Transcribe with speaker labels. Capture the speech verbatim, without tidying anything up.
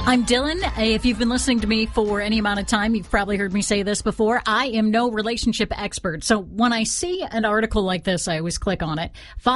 Speaker 1: I'm Dylan. If you've been listening to me for any amount of time, you've probably heard me say this before. I am no relationship expert. So when I see an article like this, I always click on it.